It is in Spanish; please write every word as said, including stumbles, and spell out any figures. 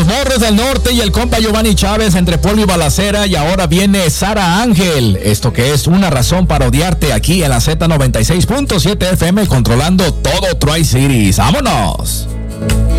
Morros del Norte y el compa Giovanni Chávez entre polvo y balacera, y ahora viene Sara Ángel. Esto que es una razón para odiarte aquí en la Z noventa y seis punto siete F M, controlando todo Tri-Cities. ¡Vámonos!